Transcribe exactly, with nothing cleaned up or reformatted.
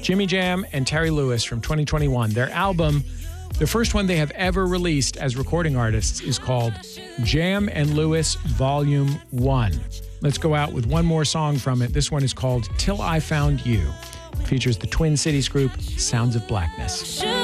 Jimmy Jam and Terry Lewis from twenty twenty-one. Their album, the first one they have ever released as recording artists, is called Jam and Lewis Volume one. Let's go out with one more song from it. This one is called Till I Found You. It features the Twin Cities group Sounds of Blackness.